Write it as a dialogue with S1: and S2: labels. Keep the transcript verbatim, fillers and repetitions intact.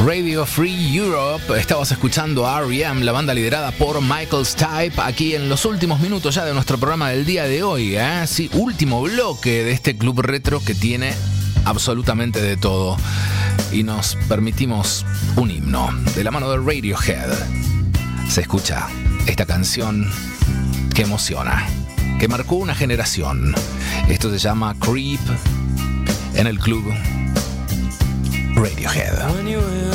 S1: Radio Free Europe. Estabas escuchando a R E M, la banda liderada por Michael Stipe, aquí en los últimos minutos ya de nuestro programa del día de hoy, ¿eh? Sí, último bloque de este club retro que tiene absolutamente de todo. Y nos permitimos un himno de la mano de Radiohead. Se escucha esta canción que emociona, que marcó una generación. Esto se llama Creep en el club Radiohead.